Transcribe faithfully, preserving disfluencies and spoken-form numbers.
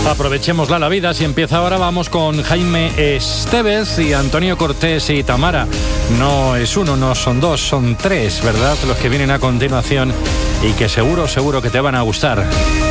Aprovechémosla la vida. Si empieza ahora, vamos con Jaime Estevez y Antonio Cortés y Tamara. No es uno, no son dos, son tres, ¿verdad? Los que vienen a continuación y que seguro, seguro que te van a gustar.